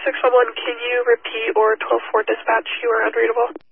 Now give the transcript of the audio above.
611, can you repeat or 12-4 dispatch? You are unreadable.